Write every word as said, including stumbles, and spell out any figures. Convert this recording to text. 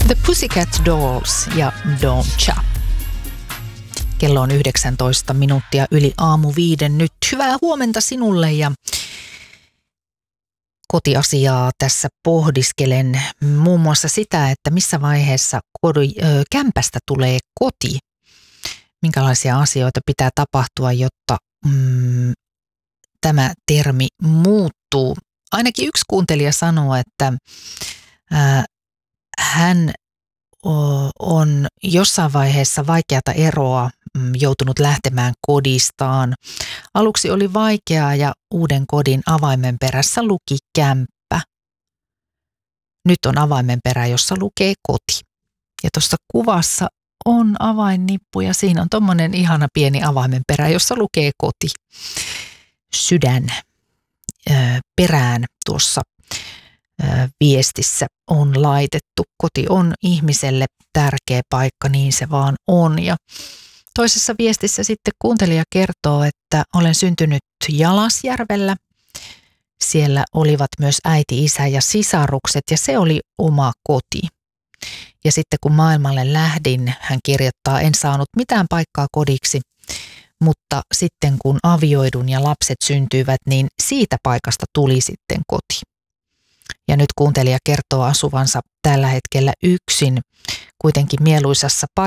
The Pussycat Dolls ja Don't Cha. Kello on yhdeksäntoista minuuttia yli aamu viiden nyt. Hyvää huomenta sinulle ja kotiasiaa tässä pohdiskelen muun muassa sitä, että missä vaiheessa kodi, ö, kämpästä tulee koti. Minkälaisia asioita pitää tapahtua, jotta mm, tämä termi muuttuu. Ainakin yksi kuuntelija sanoo, että ää, hän on jossain vaiheessa vaikeata eroa joutunut lähtemään kodistaan. Aluksi oli vaikeaa ja uuden kodin avaimen perässä luki kämppä. Nyt on avaimen perä, jossa lukee koti. Ja tuossa kuvassa on avainnippu ja siinä on tommonen ihana pieni avaimen perä, jossa lukee koti. Sydän perään tuossa viestissä on laitettu. Koti on ihmiselle tärkeä paikka, niin se vaan on. Ja toisessa viestissä sitten kuuntelija kertoo, että olen syntynyt Jalasjärvellä. Siellä olivat myös äiti, isä ja sisarukset ja se oli oma koti. Ja sitten kun maailmalle lähdin, hän kirjoittaa, en saanut mitään paikkaa kodiksi, mutta sitten kun avioidun ja lapset syntyivät, niin siitä paikasta tuli sitten koti. Ja nyt kuuntelija kertoo asuvansa tällä hetkellä yksin, kuitenkin mieluisassa paikassa.